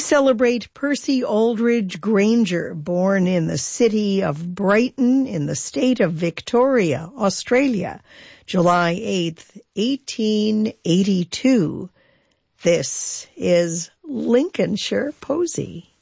celebrate Percy Aldridge Granger, born in the city of Brighton in the state of Victoria, Australia, July 8th, 1882. This is Lincolnshire Posy.